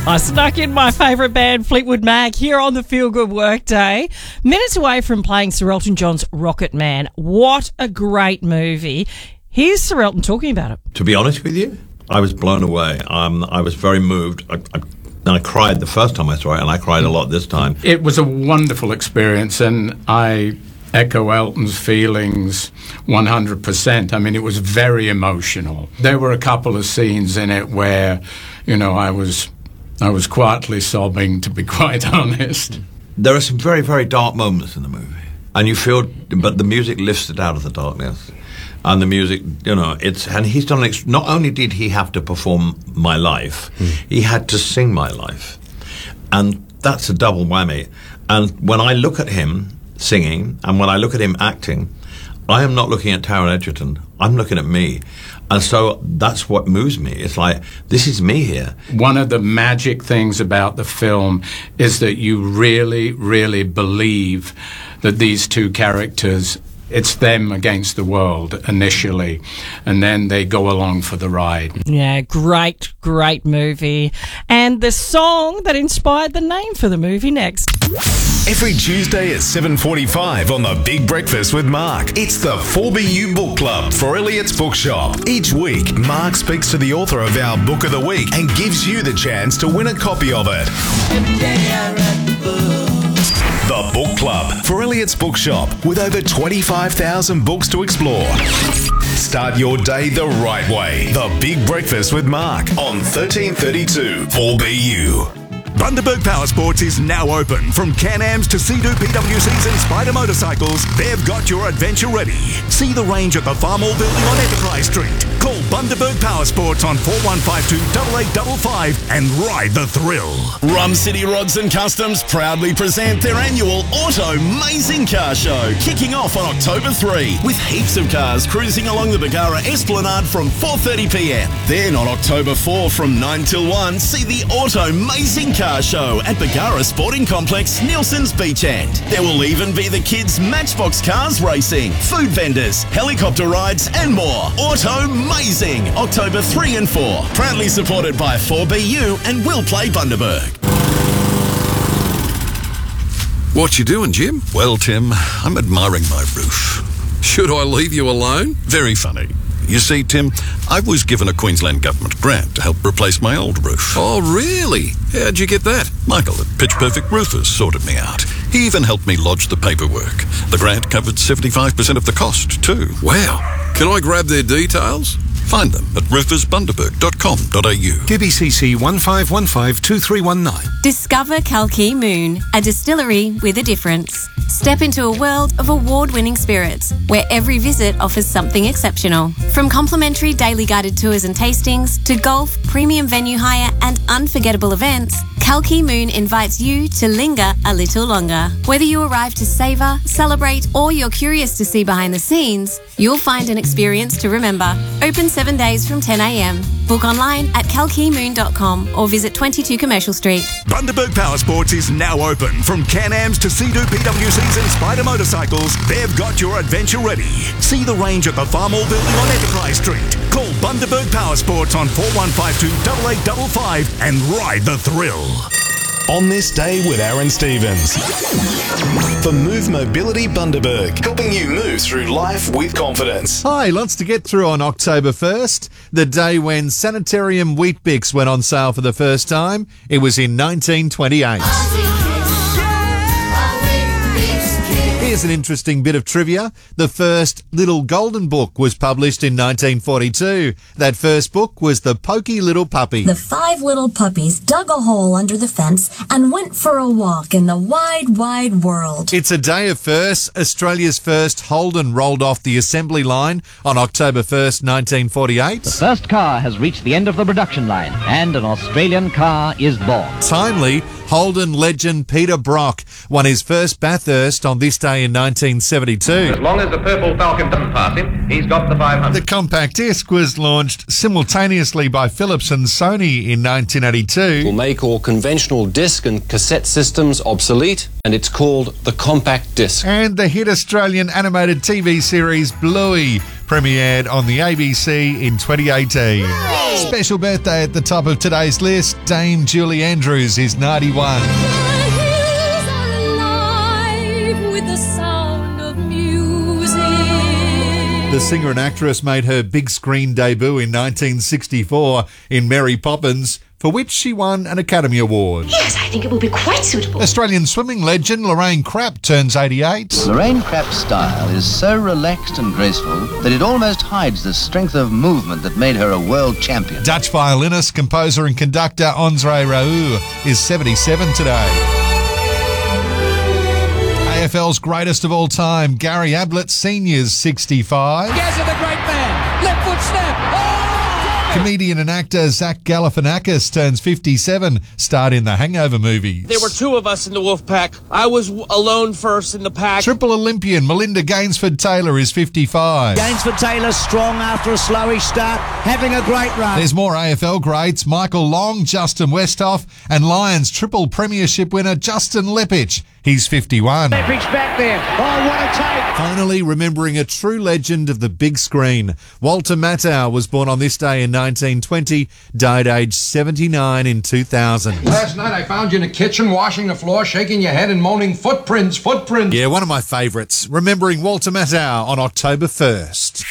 I snuck in my favourite band, Fleetwood Mac, here on the Feel Good Workday. Minutes away from playing Sir Elton John's Rocket Man. What a great movie. Here's Sir Elton talking about it. To be honest with you, I was blown away. I was very moved. I cried the first time I saw it, and I cried a lot this time. It was a wonderful experience, and I echo Elton's feelings 100%. I mean, it was very emotional. There were a couple of scenes in it where, you know, I was quietly sobbing, to be quite honest. There are some very, very dark moments in the movie, and you feel, but the music lifts it out of the darkness. And the music, you know, and he's done, not only did he have to perform my life, he had to sing my life. And that's a double whammy. And when I look at him singing, and when I look at him acting, I am not looking at Taron Egerton, I'm looking at me. And so that's what moves me. It's like, this is me here. One of the magic things about the film is that you really, really believe that these two characters, it's them against the world initially, and then they go along for the ride. Yeah, great, great movie. And the song that inspired the name for the movie next. Every Tuesday at 7:45 on The Big Breakfast with Mark, it's the 4BU Book Club for Elliot's Bookshop. Each week, Mark speaks to the author of our Book of the Week and gives you the chance to win a copy of it. Every day I read the book. The Book Club for Elliot's Bookshop, with over 25,000 books to explore. Start your day the right way. The Big Breakfast with Mark on 1332 4BU. Bundaberg Power Sports is now open. From Can-Ams to Sea-Doo PWCs and Spider motorcycles, they've got your adventure ready. See the range at the Farmall Building on Enterprise Street. Call Bundaberg Power Sports on 4152 8855 and ride the thrill. Rum City Rods and Customs proudly present their annual Auto Mazing Car Show, kicking off on October 3, with heaps of cars cruising along the Bargara Esplanade from 4:30pm. Then on October 4 from 9 till 1, see the Auto Mazing Car Show at Bargara Sporting Complex, Nielsen's Beach End. There will even be the kids' Matchbox cars racing, food vendors, helicopter rides and more. Auto Mazing, October 3 and 4. Proudly supported by 4BU and Will Play Bundaberg. What you doing, Jim? Well, Tim, I'm admiring my roof. Should I leave you alone? Very funny. You see, Tim, I was given a Queensland Government grant to help replace my old roof. Oh, really? How'd you get that? Michael at Pitch Perfect Roofers sorted me out. He even helped me lodge the paperwork. The grant covered 75% of the cost, too. Wow. Can I grab their details? Find them at roofersbundaberg.com.au. QBCC 15152319. Discover Kalki Moon, a distillery with a difference. Step into a world of award-winning spirits, where every visit offers something exceptional. From complimentary daily guided tours and tastings to golf, premium venue hire and unforgettable events, Kalki Moon invites you to linger a little longer. Whether you arrive to savour, celebrate or you're curious to see behind the scenes, you'll find an experience to remember. Open 7 days from 10am. Book online at kalkimoon.com or visit 22 Commercial Street. Bundaberg Power Sports is now open. From Can-Ams to Sea-Doo PWCs and Spider motorcycles, they've got your adventure ready. See the range at the Farmall Building on Enterprise Street. Call Bundaberg Power Sports on 4152 8855 and ride the thrill. On this day with Aaron Stevens. For Move Mobility Bundaberg, helping you move through life with confidence. Hi, lots to get through on October 1st, the day when Sanitarium Wheat Bix went on sale for the first time. It was in 1928. Here's an interesting bit of trivia. The first Little Golden Book was published in 1942. That first book was The Pokey Little Puppy. The 5 little puppies dug a hole under the fence and went for a walk in the wide, wide world. It's a day of firsts. Australia's first Holden rolled off the assembly line on October 1st, 1948. The first car has reached the end of the production line and an Australian car is born. Timely, Holden legend Peter Brock won his first Bathurst on this day in 1972. As long as the Purple Falcon doesn't pass him, he's got the 500. The compact disc was launched simultaneously by Philips and Sony in 1982. Will make all conventional disc and cassette systems obsolete, and it's called the compact disc. And the hit Australian animated TV series Bluey premiered on the ABC in 2018. Special birthday at the top of today's list, Dame Julie Andrews is 91. The singer and actress made her big screen debut in 1964 in Mary Poppins, for which she won an Academy Award. Yes, I think it will be quite suitable. Australian swimming legend Lorraine Crapp turns 88. Lorraine Crapp's style is so relaxed and graceful that it almost hides the strength of movement that made her a world champion. Dutch violinist, composer and conductor Andre Rieu is 77 today. AFL's greatest of all time, Gary Ablett Sr.'s 65. Gazza the great man, left foot snap. Comedian and actor Zach Galifianakis turns 57, starred in the Hangover movies. There were two of us in the wolf pack. I was alone first in the pack. Triple Olympian Melinda Gainsford-Taylor is 55. Gainsford-Taylor strong after a slowish start, having a great run. There's more AFL greats, Michael Long, Justin Westhoff, and Lions triple premiership winner Justin Lepich. He's 51. Lepich back there. Oh, what a take. Finally, remembering a true legend of the big screen. Walter Matthau was born on this day in 1920, died aged 79 in 2000. Last night I found you in the kitchen washing the floor, shaking your head and moaning, footprints, footprints. Yeah, one of my favourites. Remembering Walter Matthau on October 1st.